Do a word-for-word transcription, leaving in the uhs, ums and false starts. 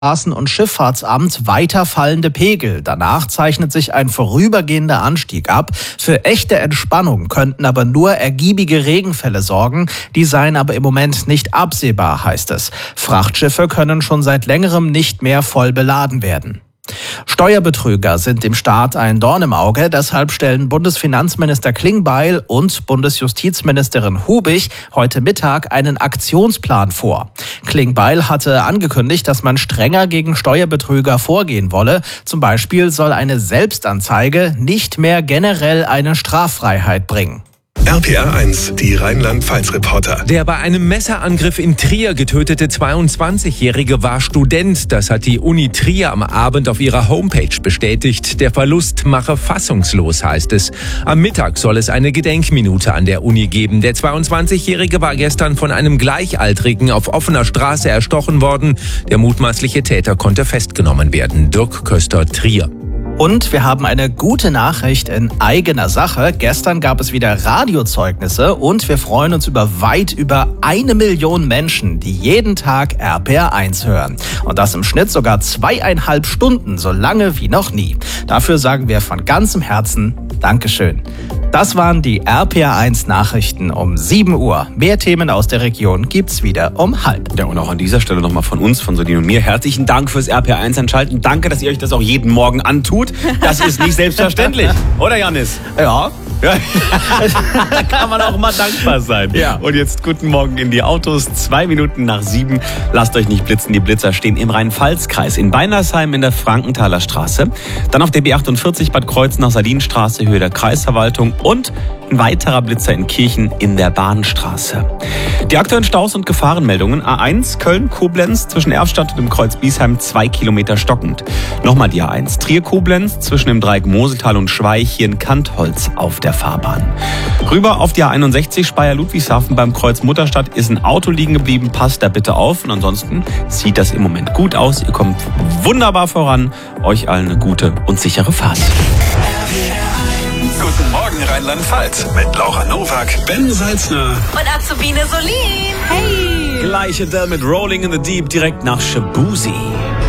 Straßen- und Schifffahrtsamt weiter fallende Pegel. Danach zeichnet sich ein vorübergehender Anstieg ab. Für echte Entspannung könnten aber nur ergiebige Regenfälle sorgen. Die seien aber im Moment nicht absehbar, heißt es. Frachtschiffe können schon seit längerem nicht mehr voll beladen werden. Steuerbetrüger sind dem Staat ein Dorn im Auge. Deshalb stellen Bundesfinanzminister Klingbeil und Bundesjustizministerin Hubig heute Mittag einen Aktionsplan vor. Klingbeil hatte angekündigt, dass man strenger gegen Steuerbetrüger vorgehen wolle. Zum Beispiel soll eine Selbstanzeige nicht mehr generell eine Straffreiheit bringen. R P R eins, die Rheinland-Pfalz-Reporter. Der bei einem Messerangriff in Trier getötete zweiundzwanzigjährige war Student. Das hat die Uni Trier am Abend auf ihrer Homepage bestätigt. Der Verlust mache fassungslos, heißt es. Am Mittag soll es eine Gedenkminute an der Uni geben. Der zweiundzwanzigjährige war gestern von einem Gleichaltrigen auf offener Straße erstochen worden. Der mutmaßliche Täter konnte festgenommen werden. Dirk Köster, Trier. Und wir haben eine gute Nachricht in eigener Sache. Gestern gab es wieder Radiozeugnisse und wir freuen uns über weit über eine Million Menschen, die jeden Tag R P R eins hören. Und das im Schnitt sogar zweieinhalb Stunden, so lange wie noch nie. Dafür sagen wir von ganzem Herzen Dankeschön. Das waren die R P R eins Nachrichten um sieben Uhr. Mehr Themen aus der Region gibt's wieder um halb. Ja, und auch an dieser Stelle nochmal von uns, von Soline und mir, herzlichen Dank fürs R P R eins Einschalten. Danke, dass ihr euch das auch jeden Morgen antut. Das ist nicht selbstverständlich. Oder, Janis? Ja. Ja. Da kann man auch mal dankbar sein. Ja. Und jetzt guten Morgen in die Autos. Zwei Minuten nach sieben. Lasst euch nicht blitzen. Die Blitzer stehen im Rhein-Pfalz-Kreis. In Beinersheim in der Frankenthaler Straße. Dann auf der B achtundvierzig Bad Kreuznach-Salinstraße, Höhe der Kreisverwaltung. Und ein weiterer Blitzer in Kirchen in der Bahnstraße. Die aktuellen Staus und Gefahrenmeldungen. A eins Köln-Koblenz zwischen Erfstadt und dem Kreuz Biesheim zwei Kilometer stockend. Nochmal die A eins Trier-Koblenz zwischen dem Dreieck Moseltal und Schweich hier in Kantholz auf der Fahrbahn. Rüber auf die A einundsechzig Speyer-Ludwigshafen beim Kreuz Mutterstadt ist ein Auto liegen geblieben. Passt da bitte auf. Und ansonsten sieht das im Moment gut aus. Ihr kommt wunderbar voran. Euch allen eine gute und sichere Fahrt. Guten Morgen Rheinland-Pfalz mit Laura Nowak, Ben Salzner und Azubine Solin. Hey! Gleiche Dell mit Rolling in the Deep direkt nach Shabuzi.